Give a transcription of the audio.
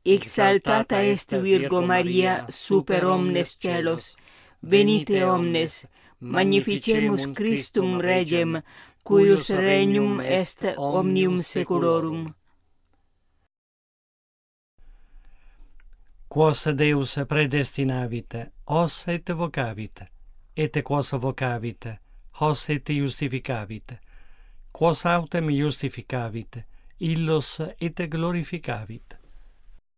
exaltata est Virgo Maria super omnes celos, venite omnes, magnificemus Christum Regem, cuius regnum est omnium saeculorum. Quos Deus predestinavit, os et vocavit, et quos vocavit, os et justificavit, quos autem justificavit, illos et glorificavit.